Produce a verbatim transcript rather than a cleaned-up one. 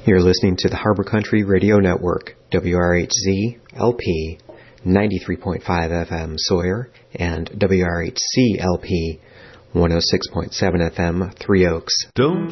You're listening to the Harbor Country Radio Network, W R H Z L P ninety-three point five F M Sawyer and W R H C L P one oh six point seven F M Three Oaks. Don't